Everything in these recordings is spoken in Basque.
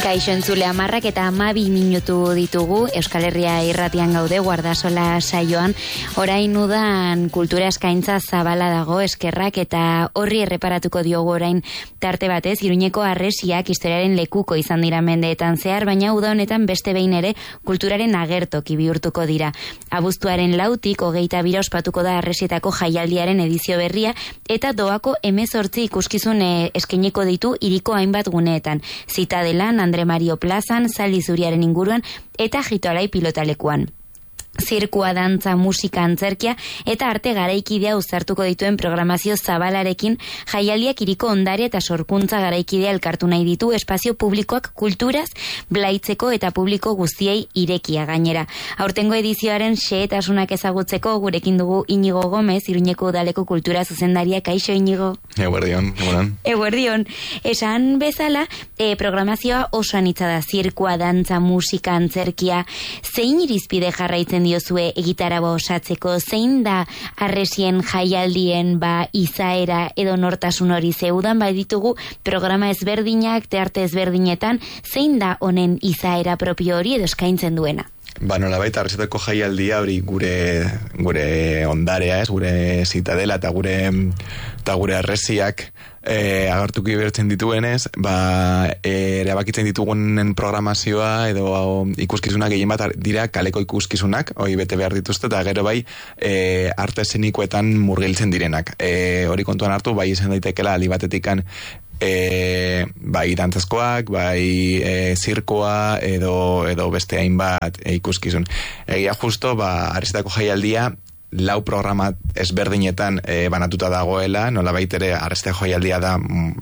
Kaixo entzule 10:12 minutu ditugu, Euskal Herria irratian gaude, Guardasola saioan, orain udan kultura eskaintza zabala dago, eskerrak, eta horri erreparatuko diogu orain tarte batez, Iruñeko harresiak historiaren lekuko izan dira mendeetan zehar, baina uda honetan beste behin ere kulturaren agertoki bihurtuko dira. Abuztuaren 4tik 22 ospatuko da harresietako jaialdiaren edizio berria, eta doako 18 ikuskizun eskainiko ditu hiriko hainbat guneetan, Zitadelan, Andre Mario Plazan, Zaldi Zuriaren inguruan eta Jitoalai pilotalekuan. Zirkua, dantza, musika, antzerkia eta arte garaikidea uztartuko dituen programazio zabalarekin jaialdiak hiriko ondare eta sorkuntza garaikidea elkartu nahi ditu, espazio publikoak kulturaz blaitzeko eta publiko guztiei irekia gainera. Aurtengo edizioaren xehetasunak ezagutzeko gurekin dugu Iñigo Gomez, Iruñeko udaleko kultura zuzendaria. Kaixo, Iñigo. Eguerdion. Esan bezala, programazioa oso anitza da, zirkua, dantza, musika, antzerkia. Zein irizpide jarraitzen diozue egitaraba osatzeko, zein da harresien jaialdien izaera edo nortasun hori? Zeudan ditugu programa ezberdinak, tearte ezberdinetan, zein da honen izaera propio hori edo eskaintzen duena? Nolabait harresietako jaialdia hori gure ondarea, gure zitadela eta gure harresiak agertuko bertzen dituenez, erabakitzen ditugunen programazioa edo ikuskizunak gehien bat dira kaleko ikuskizunak, hori bete behar dituzte, eta gero arte eszenikoetan murgiltzen direnak. Hori kontuan hartu, izan daitekela aldi batetikan dantzazkoak, zirkoa edo beste hainbat ikuskizun. Egia justo, harresietako jaialdia 4 programa ezberdinetan banatuta dagoela, nolabait ere harresietako jaialdia da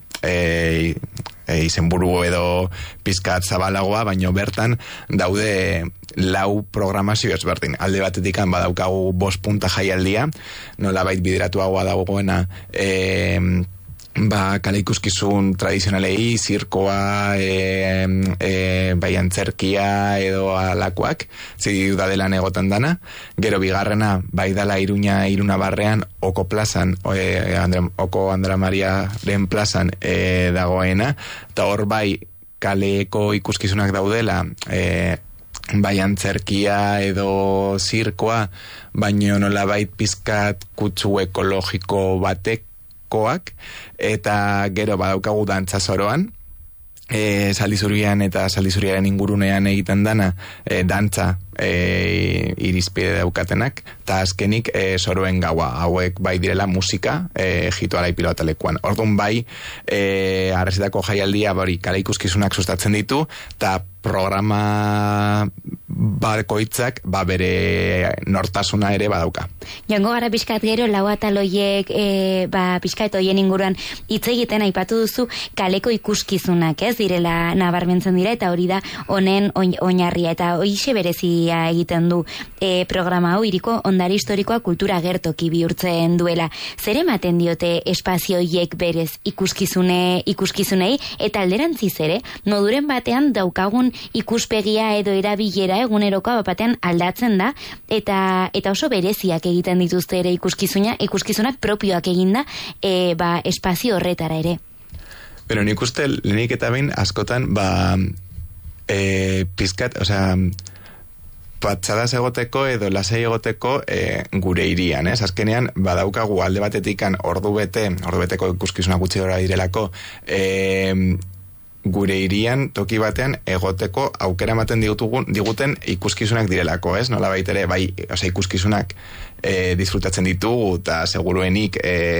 izenburu edo pizkat zabalagoa, baino bertan daude 4 programazio ezberdin. Alde batetikan badaukagu 5 punta jaialdia, nolabait bideratuagoa dagoena kale ikuskizun tradizionalei, zirkoa, antzerkia edo alakoak, Ziudadelan egoten dana. Gero bigarrena, dala Iruna barrean, Oko plazan, Oko Andra Mariaren plazan dagoena, eta hor kaleko ikuskizunak daudela, antzerkia edo zirkoa, baino nolabait pizkat kutsu ekologiko batek, eta gero badaukagu dantza zoroan, Zaldi Zurian eta Zaldi Zuriaren ingurunean egiten dana dantza irizpide daukatenak, eta azkenik zoroen gaua, hauek direla musika, Jitoalai pilotalekuan. Orduan harresietako jaialdia kale ikuskizunak sustatzen ditu, eta programa bakoitzak bere nortasuna ere badauka. Joango gara pixkat gero, lau ataloiek pixkat hoien inguruan hitz egiten aipatu duzu kaleko ikuskizunak, direla nabarmentzen dira, eta hori da honen oinarria, eta hoixe berezia egiten du programa hau, hiriko ondare historikoa kultura agertoki bihurtzen duela. Zer ematen diote espazio hiek berez ikuskizunei, eta alderantziz ere, moduren batean daukagun ikuspegia edo erabilera egunerokoa batean aldatzen da, eta oso bereziak egiten dituzte ere ikuskizunak propioak eginda espazio horretara ere. Pero nik uste lehenik eta behin askotan pizkat, patxadas egoteko edo lasai egoteko gure hirian, azkenean badaukagu alde batetikan ordubeteko ikuskizunak gutxi gora direlako, gure hirian toki batean egoteko aukera ematen diguten ikuskizunak direlako, nola baitere, ikuskizunak disfrutatzen ditugu, eta seguruenik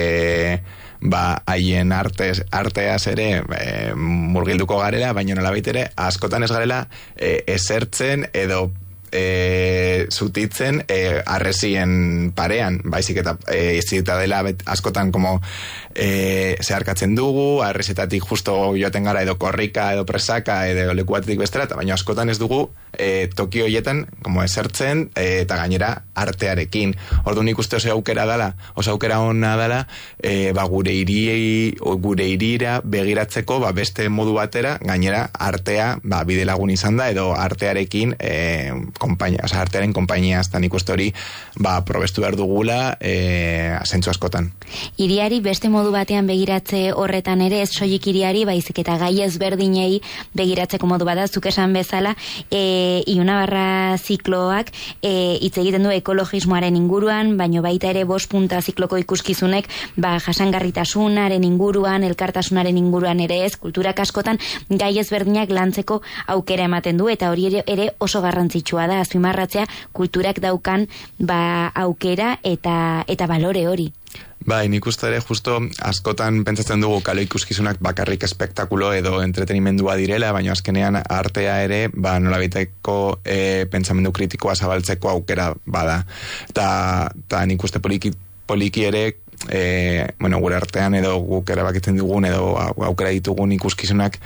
haien arteaz ere murgilduko garela, baina nola baitere askotan ez garela esertzen edo zutitzen harresien parean, baizik eta Zitadela askotan zeharkatzen dugu, harresetatik justo joaten gara edo korrika edo presaka edo leku batetik bestera, baina askotan ez dugu toki horietan esertzen eta gainera artearekin. Orduan ikuste oso aukera ona dela gure hirira begiratzeko beste modu batera, gainera artea bide lagun izan da edo artearekin artearen konpainia, eta nik uste hori, probestu behar dugula, zentzu askotan. Hiriari beste modu batean begiratze horretan ere, ez soilik hiriari, baizik eta gai ezberdinei begiratzeko modu bada, zuk esan bezala, Ilunabarra zikloak hitz egiten du ekologismoaren inguruan, baino baita ere 5 punta zikloko ikuskizunek jasangarritasunaren inguruan, elkartasunaren inguruan ere ez, kulturak askotan gai ezberdinak lantzeko aukera ematen du, eta hori ere oso garrantzitsua da, azpimarratzea kulturak daukan aukera eta balore hori. Bai, nik uste ere justo askotan pentsatzen dugu kalo ikuskizunak bakarrik espektakulo edo entretenimendua direla, baina azkenean artea ere nolabaiteko pentsamendu kritikoa zabaltzeko aukera bada. Eta nik uste poliki ere gure artean edo guk erabakitzen dugun edo aukera ditugun ikuskizunak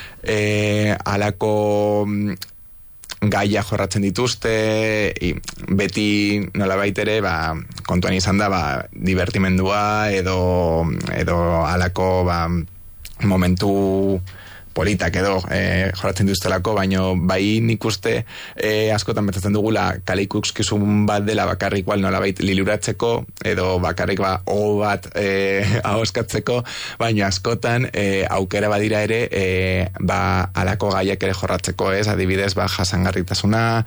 halako gaia jorratzen dituzte, beti nolabait ere kontuan izan da divertimendua edo halako momentu politak edo jorratzen dituztelako, baino bai nik uste askotan betzatzen dugula kale ikuskizun bat dela bakarrik nolabait liluratzeko edo bakarrik bat ahoskatzeko, baino askotan aukera badira ere halako gaiak ere jorratzeko, ez, adibidez jasangarritasuna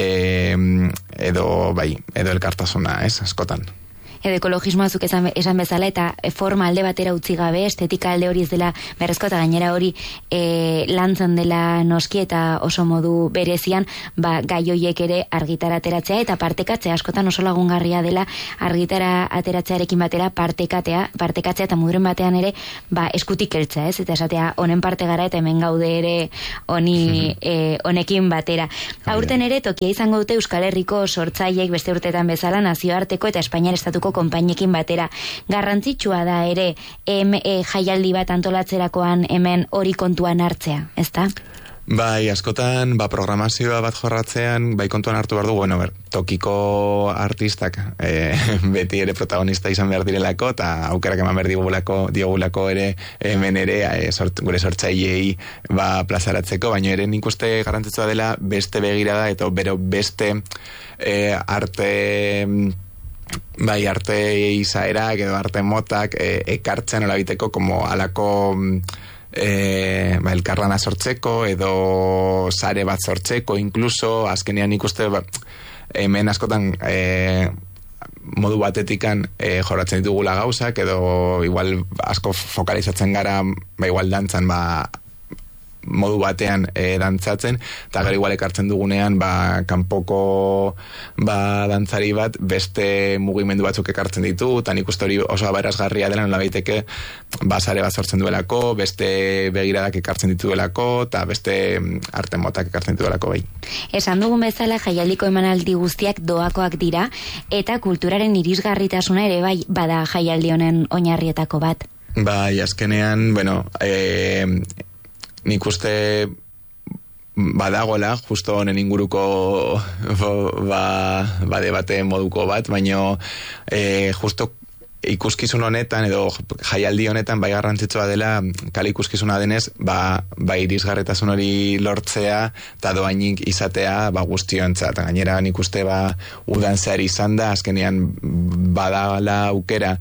edo elkartasuna, ez, askotan. Edo ekologismoa zuk esan bezala, eta forma alde batera utzi gabe, estetika alde hori ez dela berrezko, eta gainera hori lantzen dela noski eta oso modu berezian gai hoiek ere argitara ateratzea eta partekatzea, askotan oso lagungarria dela argitara ateratzearekin batera partekatzea eta muduren batean ere eskutik heltzea, ez? Eta esatea honen parte gara eta hemen gaude ere honekin batera. Aurten ere tokia izango dute Euskal Herriko sortzaileek beste urteetan bezala nazioarteko eta Espainiar estatuko konpainiekin batera. Garrantzitsua da ere jaialdi bat antolatzerakoan hemen hori kontuan hartzea, ezta? Bai, askotan, programazioa bat jorratzean, kontuan hartu behar du, tokiko artistak beti ere protagonista izan behar direlako, eta aukerak eman behar diogulako ere hemen ere gure sortzailei plazaratzeko, baina ere nik uste garrantzitsua dela beste begirada eta beste arte izaerak edo arte motak ekartzen olabiteko como alako elkarlana sortzeko edo sare bat sortzeko, incluso azkenean ikuste hemen askotan modu batetikan jorratzen ditugula gauzak edo igual asko fokalizatzen gara igual dantzan modu batean dantzatzen, eta gero igual ekartzen dugunean kanpoko dantzari bat beste mugimendu batzuk ekartzen ditu, eta nik uste hori oso aberazgarria dela nolabaiteke sare bat sortzen duelako, beste begiradak ekartzen dituelako, eta beste arte motak ekartzen dituelako bai. Esan dugun bezala jaialdiko emanaldi guztiak doakoak dira, eta kulturaren irisgarritasuna ere bai bada jaialdi honen oinarrietako bat. Bai, azkenean, nik uste badagoela, justo honen inguruko debate moduko bat, baino justo ikuskizun honetan edo jaialdi honetan garrantzitsua dela kale ikuskizuna denez, irisgarritasun hori lortzea eta doainik izatea guztiontzat. Gainera nik uste udan zehar izan da, azkenean badala aukera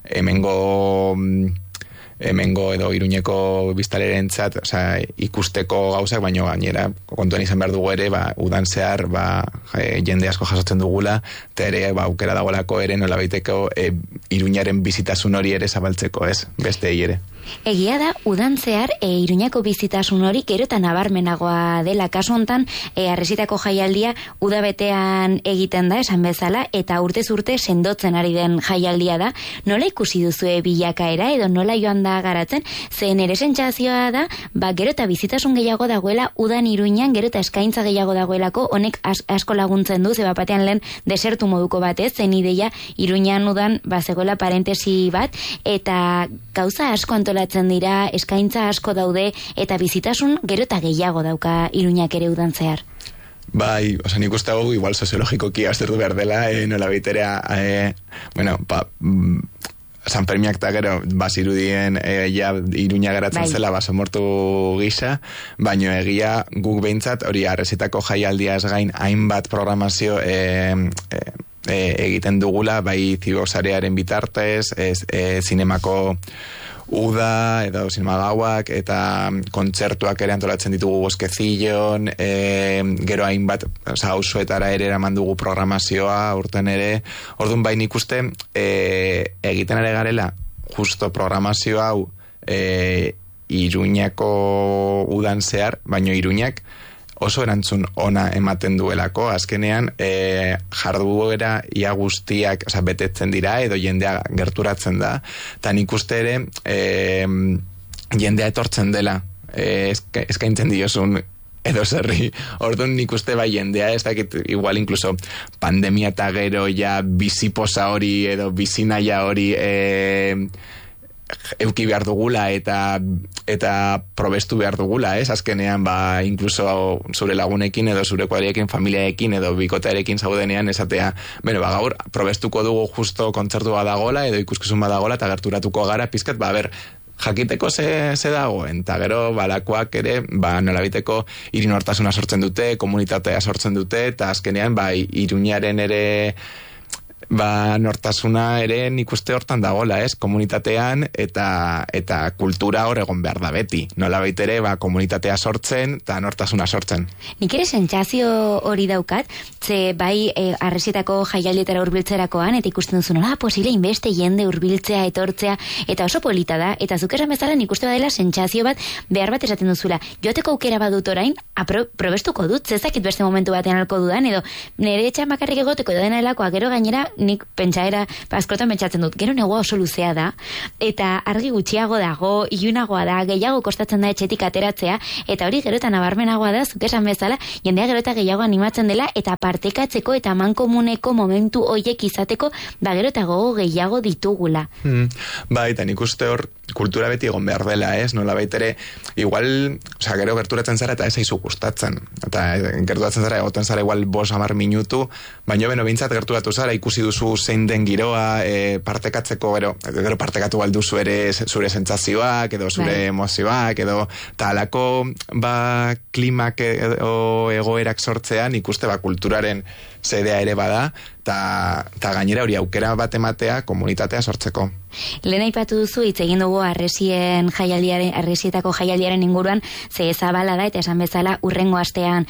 hemengo edo Iruñeko biztalerentzat, ikusteko gauzak, baino gainera kontuan izan behar dugu ere, udan zehar jende asko jasotzen dugula, eta ere aukera dagoelako ere nolabaiteko Iruñaren bizitasun hori ere zabaltzeko, ez, beste ere. Egia da, udan zehar Iruñako bizitasun hori gero eta nabarmenagoa dela. Kasu hontan, Harresitako jaialdia udabetean egiten da, esan bezala, eta urtez urte sendotzen ari den jaialdia da. Nola ikusi duzue bilakaera edo nola joan da garatzen? Zen ere sentsazioa da, gero eta bizitasun gehiago dagoela udan Iruñan, gero eta eskaintza gehiago dagoelako, honek asko laguntzen du, zeba batean lehen desertu moduko batez, zen ideia Iruñan udan zegoela parentesi bat, eta gauza asko antolatzen dira, eskaintza asko daude, eta bizitasun gero eta gehiago dauka Iruñak ere udan zehar. Bai, nik uste hau igual soziologikoki aztertu behar dela, nola baiterea, San Fermiak eta gero, bazirudien ja Iruña geratzen zela, basamortu gisa, baino egia guk behintzat, hori Arrezietako jaialdiaz gain hainbat programazio egiten dugula, bai Ziboxarearen bitartez, zinemako uda, edo zinema gauak, eta kontzertuak ere antolatzen ditugu Bosquecillon, gero hainbat, auzoetara ere eraman dugu programazioa, urten ere, orduan bai nik uste, egiten ere garela, justo programazio hau, Iruñako udan zehar, baino Iruñak oso erantzun ona ematen duelako, azkenean jarduera ia guztiak betetzen dira, edo jendea gerturatzen da, eta nik uste ere jendea etortzen dela, eskaintzen diozun edo zerri, orduan nik uste bai jendea, ez dakit, igual incluso pandemia eta gero ja biziposa hori, edo bizinaia hori euki behar dugula eta probestu behar dugula, azkenean incluso zure lagunekin edo zure kuadriekin, familiaekin edo bikotearekin zaudenean esatea, gaur probestuko dugu justo kontzertu badagola edo ikuskizun badagola eta gerturatuko gara pizkat, jakiteko ze dagoen, eta gero balakoak ere, nolabiteko irinortasuna sortzen dute, komunitatea sortzen dute, eta azkenean Iruñaren ere nortasuna ere nik uste hortan dagoela, komunitatean eta kultura hor egon behar da beti. Nolabait ere, komunitatea sortzen eta nortasuna sortzen. Nik ere sentsazio hori daukat, ze bai Arrezietako jaialdietara hurbiltzerakoan, eta ikusten duzu nola posible inbeste jende hurbiltzea, etortzea, eta oso polita da, eta zuk esan bezala nik uste badela sentsazio bat, behar bat esaten duzula. Joateko aukera badut orain, probestuko dut, zezakit beste momentu batean alko dudan, edo nire etxan bakarrik egoteko dena helakoa, gero gainera nik pentsaera, askotan pentsatzen dut, gero negua oso luzea da, eta argi gutxiago dago, ilunagoa da, gehiago kostatzen da etxetik ateratzea, eta hori gero eta nabarmenagoa da, zuk esan bezala, jendea gero eta gehiago animatzen dela, eta partekatzeko eta mankomuneko momentu hoiek izateko, gero eta gogo gehiago ditugula. Eta nik uste hor, kultura beti egon behar dela, nola baitere, igual, gero gerturatzen zara eta ez aizu gustatzen, eta gerturatzen zara, egoten zara igual 5-10 minutu, baino bintzat gerturatu zara, ikusi duzu zein den giroa, partekatzeko, gero partekatu balduzu ere zure sentsazioak, edo zure emozioak, edo talako klimak edo egoerak sortzean, ikuste kulturaren zedea ere bada, eta gainera hori aukera bat ematea komunitatea sortzeko. Lehen aipatu duzu, hitz egin dugu Arrezietako jaialdiaren inguruan, ze zabala da, eta esan bezala urrengo astean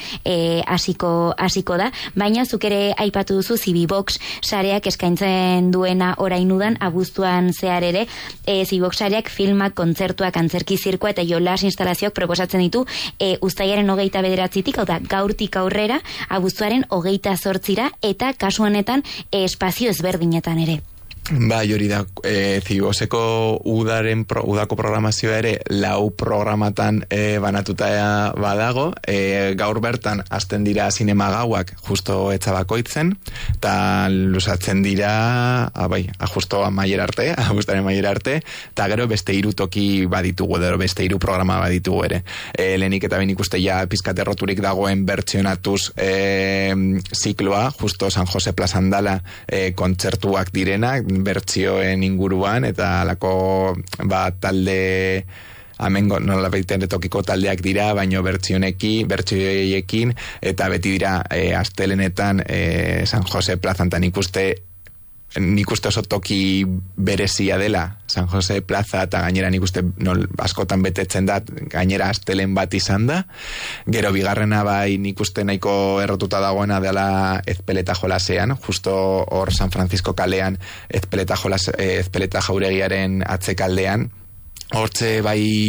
hasiko da, baina zuk ere aipatu duzu Zibibox sareak eskaintzen duena orainudan, abuztuan zehar ere, Zibibox sareak filmak, kontzertuak, antzerki zirkoa eta jolas instalazioak proposatzen ditu uztailaren 29-tik, hau da, gaurtik aurrera, abuztuaren 28-ra, eta kasu honetan espazio ezberdinetan ere. Hori da, Ziboseko udako programazioa ere 4 programatan banatuta badago, gaur bertan hasten dira zinema gauak justo etxabakoitzen, eta lusatzen dira justo amaier arte, abuztaren amaier arte, eta gero beste 3 toki baditugu, edo beste 3 programa baditugu ere. Lehenik eta behin ikuste ja pizkate roturik dagoen bertsionatuz zikloa, justo San Jose plazan dala kontzertuak direnak, bertsioen inguruan, eta alako talde amengo nola baiten tokiko taldeak dira, baino bertsioekin, eta beti dira astelenetan San Jose plazan, eta nik uste oso toki berezia dela San Jose plaza, eta gainera nik uste askotan betetzen da, gainera astelen bat izan da. Gero bigarrena nik uste nahiko errotuta dagoena dela Ezpeleta jolasean, justo hor San Francisco kalean Ezpeleta jauregiaren atzekaldean. Hortze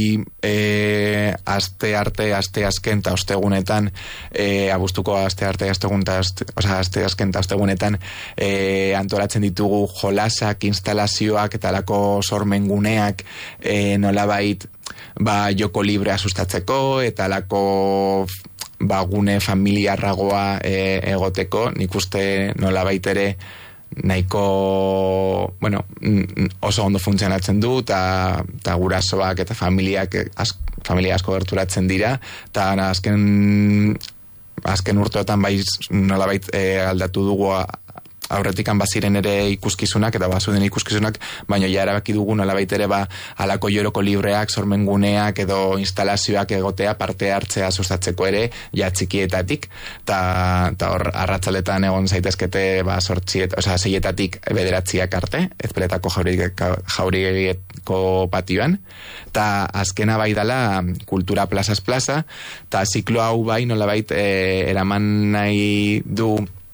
aste azken eta ostegunetan, abuztuko aste azken eta ostegunetan antolatzen ditugu jolasak, instalazioak eta lako sormenguneak nolabait joko librea sustatzeko eta lako gune familiarragoa egoteko. Nik uste nolabait ere nahiko oso ondo funtzionatzen du, eta gurasoak eta familia asko gerturatzen dira, eta azken urteotan nolabait aldatu dugu aurretikan baziren ere ikuskizunak, eta bazuden ikuskizunak, baina ja erabaki dugu nolabait ere alako joroko libreak, sormenguneak edo instalazioak egotea, parte hartzea sustatzeko ere, ja txikietatik, eta hor arratzaletan egon zaitezkete 6-etatik 9 arte, Ezpeletako Jauregieko patioan, eta azkena bai dela kultura plazaz plaza, eta ziklo hau bai nolabait eraman nahi du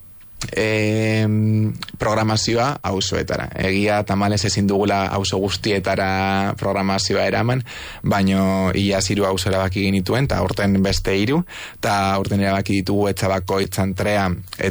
programazioa auzoetara. Egia tamalez ezin dugula auzo guztietara programazioa eraman, baino ia 3 auzo erabaki genituen, eta urten beste 3, eta urten erabaki ditugu Etzabako, Itzantrea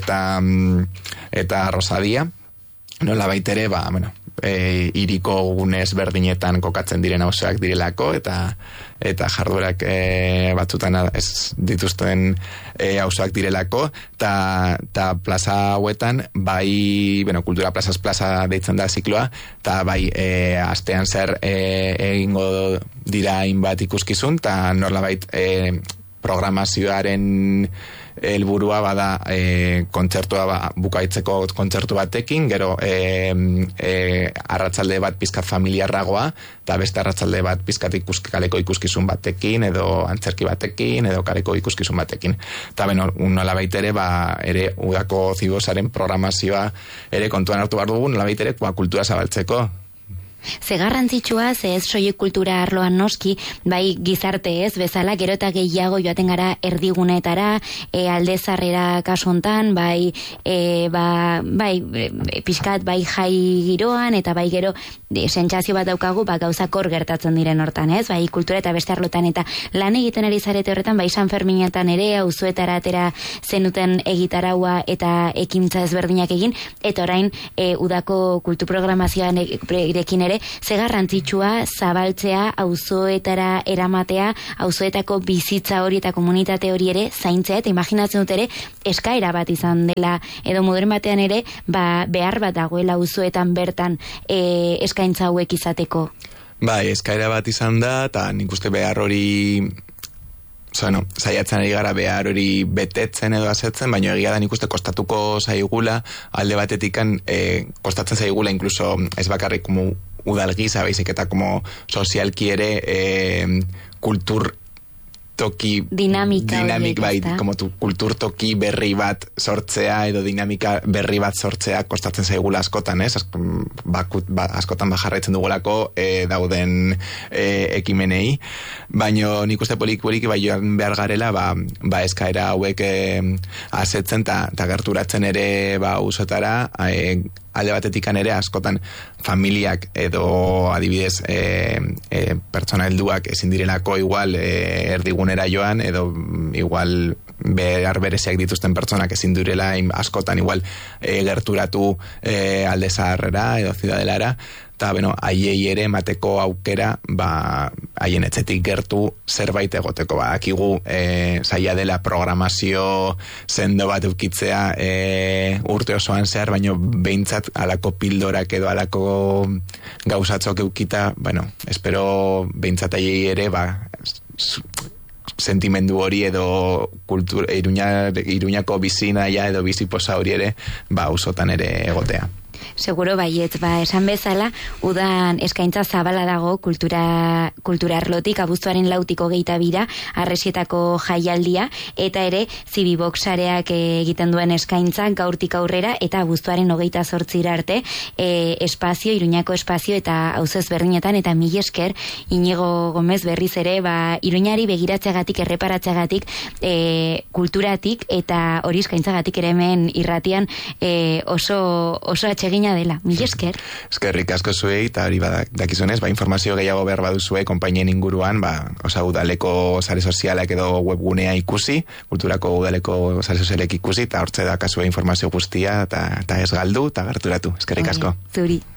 eta Rosadia. Nolabait ere, hiriko gune ezberdinetan kokatzen diren auzoak direlako, eta jarduerak batzutan ez dituzten auzoak direlako, eta plaza hauetan bai, kultura plazaz plaza deitzen da zikloa, eta bai astean zer egingo dira hainbat ikuskizun, eta nolabait programazioaren helburua bada kontzertua bukaitzeko kontzertu batekin, gero arratsalde bat pizkat familiarragoa, eta beste arratsalde bat pizkat kaleko ikuskizun batekin, edo antzerki batekin, edo kaleko ikuskizun batekin. Eta nolabait ere, ere udako zibosaren programazioa ere kontuan hartu behar dugu, nolabait ere kultura zabaltzeko. Ze garrantzitsua, ze ez soilik kultura arloan noski, bai gizarte ez, bezala, gero eta gehiago joaten gara erdiguneetara, aldezarrera kasuntan, bai pixkat, bai jai giroan, eta bai gero sentsazio bat daukagu, gauzak hor gertatzen diren hortan, ez, bai kultura eta beste arlotan, eta lan egiten ari zarete horretan, bai San Ferminetan ere, auzoetara atera zenuten egitaraua eta ekintza ezberdinak egin, eta orain udako kultur programazioan erekin ere, ze garrantzitsua zabaltzea, auzoetara eramatea, auzoetako bizitza hori eta komunitate hori ere zaintzea, eta imaginatzen dut ere eskaera bat izan dela, edo moduren batean ere behar bat dagoela auzoetan bertan eskaintza hauek izateko. Bai, eskaera bat izan da, eta nik uste behar hori saiatzen ari gara behar hori betetzen edo asetzen, baina egia da nik uste kostatuko zaigula, alde batetikan kostatzen zaigula inkluso ez bakarrik como udalgiza, baizik eta como sozialki ere kulturtoki dinamik bai, como tu kulturtoki berri bat sortzea edo dinamika berri bat sortzea kostatzen zaigula askotan, ez? Askotan jarraitzen dugulako dauden ekimenei, baino nik uste poliki bai joan behar garela eskaera hauek asetzen eta gerturatzen ere usotara, alde batetikan ere askotan familiak edo adibidez pertsona helduak ezin direlako igual erdigunera joan, edo igual behar bereziak dituzten pertsonak ezin direla askotan igual gerturatu alde zaharrera edo ziudadelara, eta haiei ere emateko aukera haien etxetik gertu zerbait egoteko. Akigu zaila dela programazio sendo bat eukitzea urte osoan zehar, baino behintzat alako pildorak edo alako gauzatzok eukita, espero behintzat haiei ere sentimendu hori edo Iruñako bizinaia edo biziposa hori ere usotan ere egotea. Seguro baiet, esan bezala, udan eskaintza zabala dago kultura arlotik, abuztuaren 22 Arresietako jaialdia, eta ere Zibiboxareak egiten duen eskaintza gaurtik aurrera, eta abuztuaren 28 arte espazio, Iruñako espazio eta auzo ezberdinetan, eta mil esker Inigo Gomez berriz ere, Iruñari begiratzeagatik, erreparatzeagatik, kulturatik eta hori eskaintzagatik ere hemen irratian oso atsegina dela. Mil esker. Eskerrik asko zuei, eta hori dakizunez, informazio gehiago behar baduzue konpainien inguruan, udaleko sare sozialak edo webgunea ikusi, kulturako udaleko sare sozialek ikusi, eta hortze da kasue informazio guztia, eta ez galdu, eta gerturatu. Eskerrik asko. Zuri.